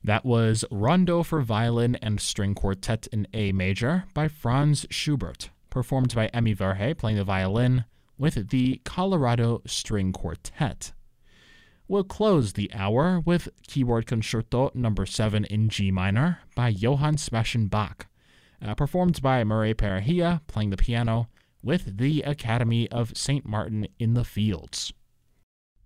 That was Rondo for Violin and String Quartet in A Major by Franz Schubert, performed by Emmy Verhey playing the violin with the Colorado String Quartet. We'll close the hour with Keyboard Concerto No. 7 in G minor by Johann Sebastian Bach, performed by Murray Perahia playing the piano with the Academy of St. Martin in the Fields.